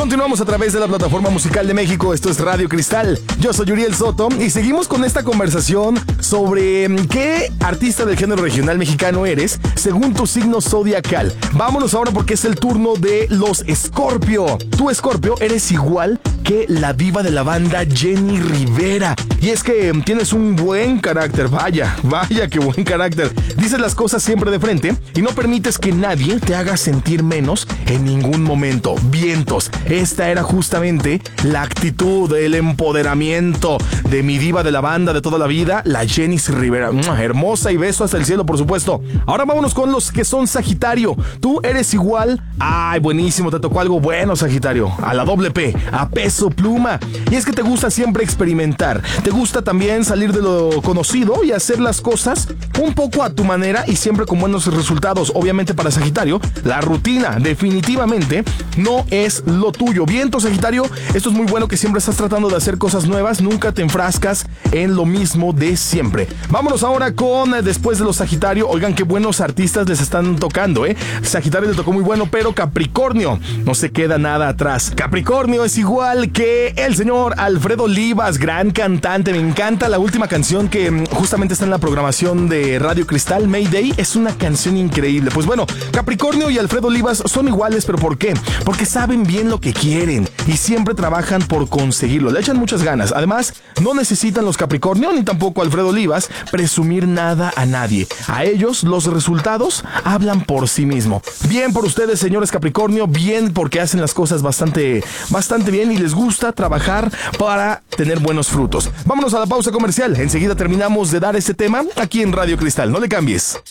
Continuamos a través de la plataforma musical de México. Esto es Radio Cristal. Yo soy Uriel Soto y seguimos con esta conversación sobre qué artista del género regional mexicano eres según tu signo zodiacal. Vámonos ahora porque es el turno de los Escorpio. Tú, Escorpio, eres igual que la diva de la banda Jenny Rivera. Y es que tienes un buen carácter. Vaya que buen carácter. Dices las cosas siempre de frente y no permites que nadie te haga sentir menos en ningún momento. Vientos. Esta era justamente la actitud, el empoderamiento de mi diva de la banda de toda la vida, la Jenny Rivera. Hermosa y beso hasta el cielo, por supuesto. Ahora vámonos con los que son Sagitario. Tú eres igual. Ay, buenísimo, te tocó algo bueno, Sagitario. A la doble P, a peso pluma. Y es que te gusta siempre experimentar. Te gusta también salir de lo conocido y hacer las cosas un poco a tu manera y siempre con buenos resultados. Obviamente para Sagitario, la rutina definitivamente no es lo tuyo. Viento, Sagitario, esto es muy bueno, que siempre estás tratando de hacer cosas nuevas, nunca te enfrascas en lo mismo de siempre. Vámonos ahora con después de los Sagitario. Oigan, qué buenos artistas les están tocando, Sagitario le tocó muy bueno, pero Capricornio no se queda nada atrás. Capricornio es igual que el señor Alfredo Olivas, gran cantante. Me encanta la última canción que justamente está en la programación de Radio Cristal, Mayday. Es una canción increíble. Pues bueno, Capricornio y Alfredo Olivas son iguales, pero ¿por qué? Porque saben bien lo que quieren y siempre trabajan por conseguirlo. Le echan muchas ganas. Además, no necesitan los Capricornio ni tampoco Alfredo Olivas presumir nada a nadie. A ellos los resultados hablan por sí mismo. Bien por ustedes, señores Capricornio, bien porque hacen las cosas bastante bien y les gusta trabajar para tener buenos frutos. Vámonos a la pausa comercial. Enseguida terminamos de dar este tema aquí en Radio Cristal. No le cambies.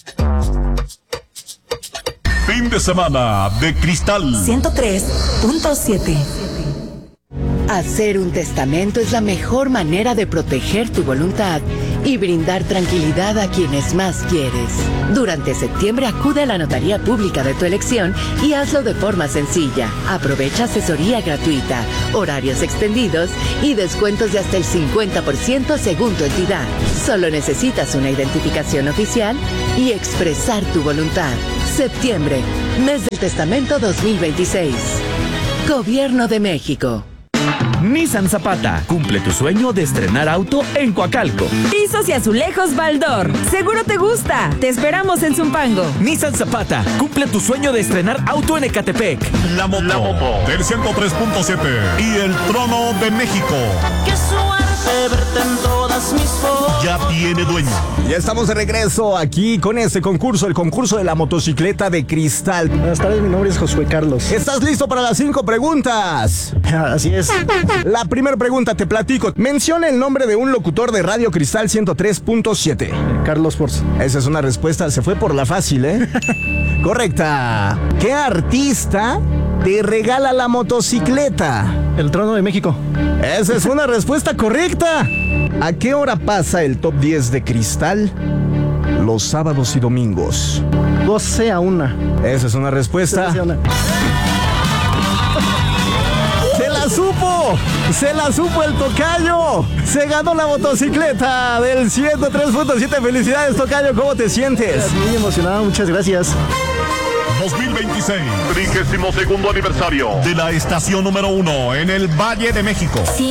Fin de semana de Cristal 103.7. Hacer un testamento es la mejor manera de proteger tu voluntad y brindar tranquilidad a quienes más quieres. Durante septiembre acude a la notaría pública de tu elección y hazlo de forma sencilla. Aprovecha asesoría gratuita, horarios extendidos y descuentos de hasta el 50% según tu entidad. Solo necesitas una identificación oficial y expresar tu voluntad. Septiembre, mes del testamento 2026. Gobierno de México. Nissan Zapata, cumple tu sueño de estrenar auto en Coacalco. Pisos y azulejos Baldor, seguro te gusta. Te esperamos en Zumpango. Nissan Zapata, cumple tu sueño de estrenar auto en Ecatepec. La moto del 103.7 y el trono de México. Qué suerte verte en todas mis fotos. Ya tiene dueño. Ya estamos de regreso aquí con este concurso, el concurso de la motocicleta de Cristal. Buenas tardes, mi nombre es Josué Carlos. ¿Estás listo para las 5 preguntas? Así es. La primera pregunta, te platico. Menciona el nombre de un locutor de Radio Cristal 103.7. Carlos Forza. Esa es una respuesta, se fue por la fácil, Correcta. ¿Qué artista te regala la motocicleta? El Trono de México. Esa es una respuesta correcta. ¿A qué hora pasa el top 10 de Cristal? Los sábados y domingos. 12-1. Esa es una respuesta. 12-1. ¡Se la supo el tocayo! ¡Se ganó la motocicleta del 103.7! ¡Felicidades, tocayo! ¿Cómo te sientes? Muy emocionado, muchas gracias. 2026, 32º aniversario de la estación número 1 en el Valle de México.